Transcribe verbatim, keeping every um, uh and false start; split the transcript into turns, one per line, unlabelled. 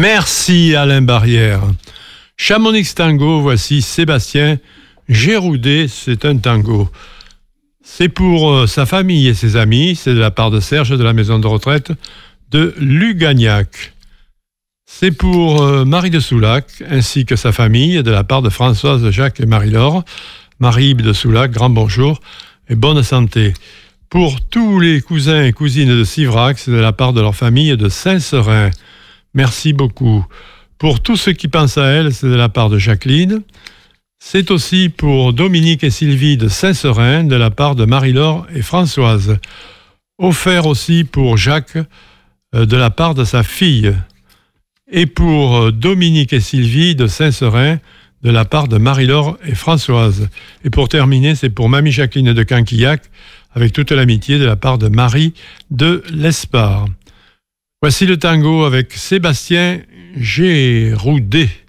Merci Alain Barrière. Chamonix Tango, voici Sébastien Géroudé, c'est un tango. C'est pour euh, sa famille et ses amis, c'est de la part de Serge de la maison de retraite de Lugagnac. C'est pour euh, Marie de Soulac ainsi que sa famille, de la part de Françoise, Jacques et Marie-Laure. Marie de Soulac, grand bonjour et bonne santé. Pour tous les cousins et cousines de Sivrac, c'est de la part de leur famille de Saint-Serin. Merci beaucoup. Pour tous ceux qui pensent à elle, c'est de la part de Jacqueline. C'est aussi pour Dominique et Sylvie de Saint-Serin, de la part de Marie-Laure et Françoise. Offert aussi pour Jacques, euh, de la part de sa fille. Et pour euh, Dominique et Sylvie de Saint-Serin, de la part de Marie-Laure et Françoise. Et pour terminer, c'est pour Mamie Jacqueline de Canquillac, avec toute l'amitié de la part de Marie de l'Espard. Voici le tango avec Sébastien Géroudé.